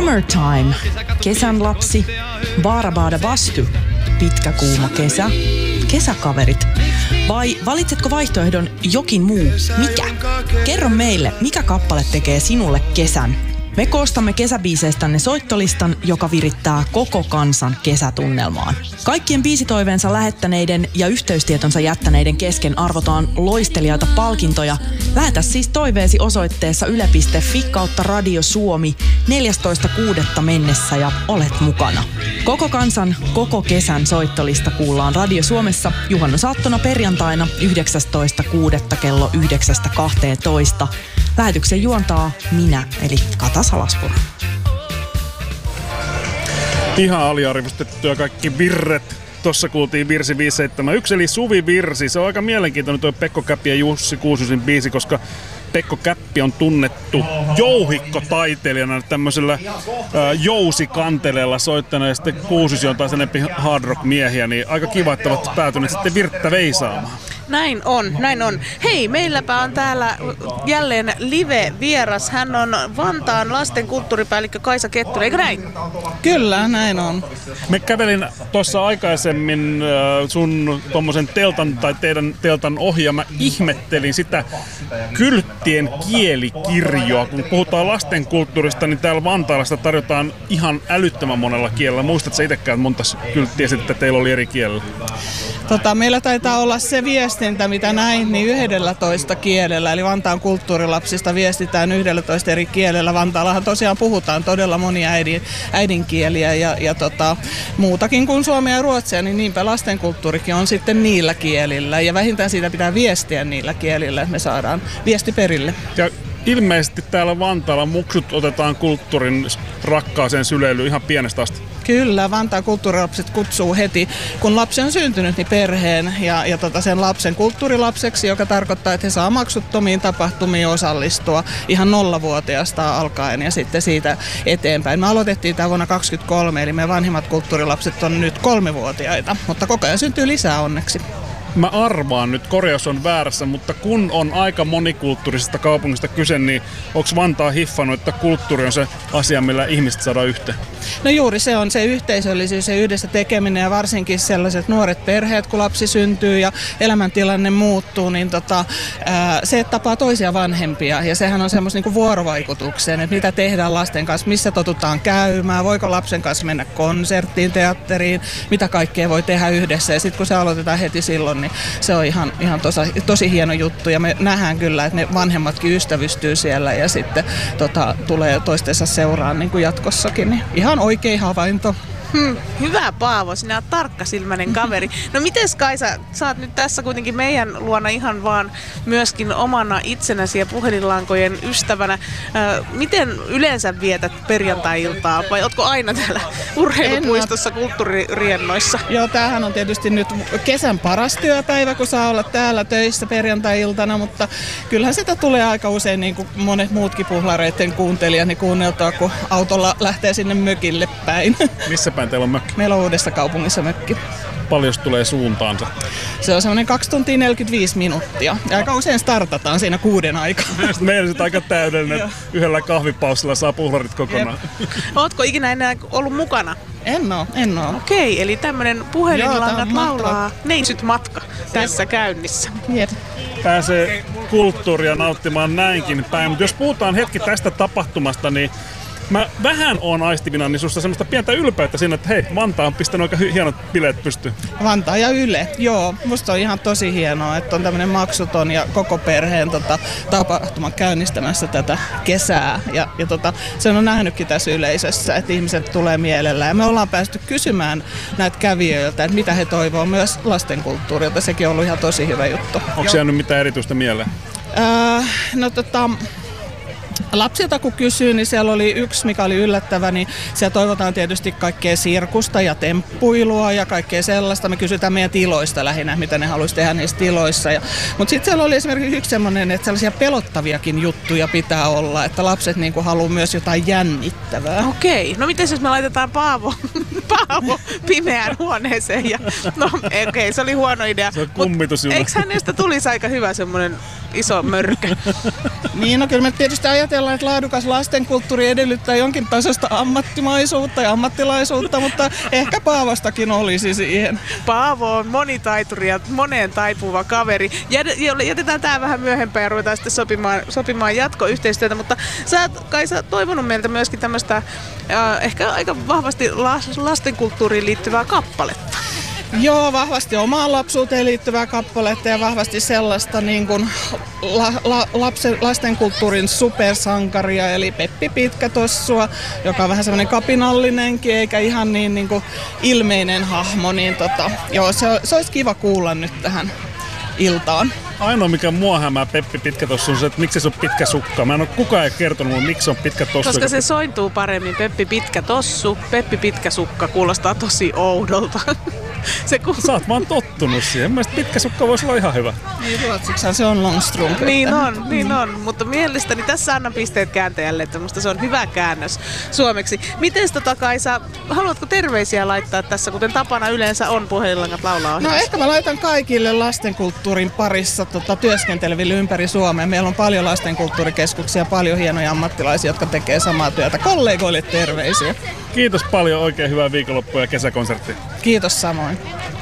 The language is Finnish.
Summertime, kesän lapsi, Baarabada Bastu, pitkä kuuma kesä, kesäkaverit. Vai valitsetko vaihtoehdon jokin muu? Mikä? Kerro meille, mikä kappale tekee sinulle kesän. Me koostamme kesäbiiseistänne soittolistan, joka virittää koko kansan kesätunnelmaan. Kaikkien biisitoiveensa lähettäneiden ja yhteystietonsa jättäneiden kesken arvotaan loistelijaita palkintoja. Lähetä siis toiveesi osoitteessa yle.fi/Radio Suomi 14.6. mennessä ja olet mukana. Koko kansan, koko kesän soittolista kuullaan Radio Suomessa juhannusaattona perjantaina 19.6. kello 9.12. Lähetyksen juontaa minä, eli Kata Salaspuro. Ihan aliarvostettuja kaikki virret. Tossa kuultiin virsi 571, eli Suvi-virsi. Se on aika mielenkiintoinen tuo Pekko Käppi ja Jussi Kuususin biisi, koska Pekko Käppi on tunnettu jouhikkotaiteilijana tämmöisellä jousikanteleella soittanut, ja sitten Kuususi on taas enemmän hard rock miehiä, niin aika kiva, että ovat päätyneet sitten virttä veisaamaan. Näin on. Hei, meilläpä on täällä jälleen live-vieras. Hän on Vantaan lasten kulttuuripäällikkö Kaisa Kettunen, eikö näin? Kyllä, näin on. Me kävelin tuossa aikaisemmin sun tommosen teltan tai teidän teltan ohi, ja mä ihmettelin sitä kylttien kielikirjoa. Kun puhutaan lasten kulttuurista, niin täällä Vantaalla tarjotaan ihan älyttömän monella kielellä. Muistatko sä itsekään, että monta kylttiä sitten teillä oli eri kielellä? Meillä taitaa olla se viestintä, mitä näin, niin 11 kielellä. Eli Vantaan kulttuurilapsista viestitään 11 eri kielellä. Vantaallahan tosiaan puhutaan todella monia äidinkieliä ja muutakin kuin suomea ja ruotsia, niin niinpä lastenkulttuurikin on sitten niillä kielillä. Ja vähintään siitä pitää viestiä niillä kielillä, että me saadaan viesti perille. Ja ilmeisesti täällä Vantaalla muksut otetaan kulttuurin rakkaaseen syleilyyn ihan pienestä asti. Kyllä, Vantaan kulttuurilapset kutsuu heti, kun lapsi on syntynyt, niin perheen ja sen lapsen kulttuurilapseksi, joka tarkoittaa, että he saa maksuttomiin tapahtumiin osallistua ihan 0-vuotiaasta alkaen ja sitten siitä eteenpäin. Me aloitettiin tämä vuonna 2023, eli meidän vanhimmat kulttuurilapset on nyt 3-vuotiaita, mutta koko ajan syntyy lisää onneksi. Mä arvaan nyt, korjaus on väärässä, mutta kun on aika monikulttuurisesta kaupungista kyse, niin onko Vantaa hiffannut, että kulttuuri on se asia, millä ihmiset saadaan yhteen? No juuri se on se yhteisöllisyys ja yhdessä tekeminen ja varsinkin sellaiset nuoret perheet, kun lapsi syntyy ja elämäntilanne muuttuu, niin se, että tapaa toisia vanhempia ja sehän on semmoista niin kuin vuorovaikutukseen, että mitä tehdään lasten kanssa, missä totutaan käymään, voiko lapsen kanssa mennä konserttiin, teatteriin, mitä kaikkea voi tehdä yhdessä ja sitten kun se aloitetaan heti silloin, niin se on ihan tosi hieno juttu ja me nähdään kyllä, että ne vanhemmatkin ystävystyy siellä ja sitten tulee toistensa seuraan niin kuin jatkossakin. Niin ihan oikein havainto. Hyvä Paavo, sinä olet tarkkasilmäinen kaveri. No mites Kaisa, sä oot nyt tässä kuitenkin meidän luona ihan vaan myöskin omana itsenäsi ja puhelinlankojen ystävänä. Miten yleensä vietät perjantai-iltaa vai ootko aina täällä urheilupuistossa kulttuuririennoissa? Joo, tämähän on tietysti nyt kesän paras työpäivä, kun saa olla täällä töissä perjantai-iltana, mutta kyllähän sitä tulee aika usein niin kuin monet muutkin puhlareiden kuuntelijat niin kuunneltua, kun autolla lähtee sinne mökille päin. Missä päin teillä on mökki? Meillä on Uudessa kaupungissa mökki. Paljon tulee suuntaansa? Se on semmoinen 2 tuntia 45 minuuttia. Ja aika usein startataan siinä 6 aikaa. Meillä on aika täydellinen. Yhdellä kahvipaussilla saa puhlarit kokonaan. Ootko ikinä enää ollut mukana? En oo. Okei, eli tämmönen puhelinlangat laulaa neisyt matka tässä käynnissä. Jep. Pääsee kulttuuria nauttimaan näinkin päin. Mutta jos puhutaan hetki tästä tapahtumasta, niin mä vähän oon aistivina niin susta semmoista pientä ylpeyttä siinä, että hei, Vantaa on pistänyt aika hienot bileet pystyyn. Vantaa ja Yle, joo. Musta on ihan tosi hienoa, että on tämmönen maksuton ja koko perheen tapahtuma käynnistämässä tätä kesää. Ja sen on nähnytkin tässä yleisössä, että ihmiset tulee mielellään. Ja me ollaan päästy kysymään näitä kävijöiltä, että mitä he toivoo myös lastenkulttuurilta. Sekin on ollut ihan tosi hyvä juttu. Onko jäänyt mitään erityistä mieleen? Lapsilta kun kysyy, niin siellä oli yksi, mikä oli yllättävä, niin siellä toivotaan tietysti kaikkea sirkusta ja temppuilua ja kaikkea sellaista. Me kysytään meidän tiloista lähinnä, mitä ne haluaisi tehdä niissä tiloissa. Mutta sitten siellä oli esimerkiksi yksi semmoinen, että sellaisia pelottaviakin juttuja pitää olla, että lapset niinku haluaa myös jotain jännittävää. Okei, no miten jos me laitetaan Paavo pimeään huoneeseen? Se oli huono idea. Se on kummitus. Eikö hänestä tulisi aika hyvä semmoinen iso mörkö? Niin, no kyllä me tietysti ajatellaan, että laadukas lastenkulttuuri edellyttää jonkin tasoista ammattimaisuutta ja ammattilaisuutta, mutta ehkä Paavostakin olisi siihen. Paavo on monitaituri ja moneen taipuva kaveri. Jätetään tää vähän myöhempään ja ruvetaan sitten sopimaan jatkoyhteistyötä, mutta sä oot, Kaisa, toivonut meiltä myöskin tämmöistä ehkä aika vahvasti lastenkulttuuriin liittyvää kappaletta. Joo, vahvasti omaan lapsuuteen liittyvää kappaletta ja vahvasti sellaista niin kuin lastenkulttuurin supersankaria, eli Peppi Pitkätossua, joka on vähän semmoinen kapinallinenkin eikä ihan niin kuin ilmeinen hahmo. Niin joo, se olisi kiva kuulla nyt tähän iltaan. Ainoa mikä mua hämää Peppi Pitkätossu on se, että miksi se on pitkä sukka. Mä en ole kukaan kertonut, miksi se on pitkä tossu. Koska se sointuu paremmin. Peppi Pitkä Tossu, Peppi Pitkä Sukka kuulostaa tosi oudolta. Sä oot vaan tottunut siihen. Mielestäni pitkä sukka voisi olla ihan hyvä. Niin ruotsiksihan se on Longstrump. Niin on. Mutta mielestäni tässä annan pisteet kääntäjälle, että musta se on hyvä käännös suomeksi. Mites Kaisa, haluatko terveisiä laittaa tässä, kuten tapana yleensä on Puhelinlangat laulaa ohjelmassa? No ehkä mä laitan kaikille lastenkulttuurin parissa työskenteleville ympäri Suomea. Meillä on paljon lastenkulttuurikeskuksia, paljon hienoja ammattilaisia, jotka tekee samaa työtä. Kollegoille terveisiä. Kiitos paljon, oikein hyvää viikonloppua ja kesäkonserttia. Kiitos samoin.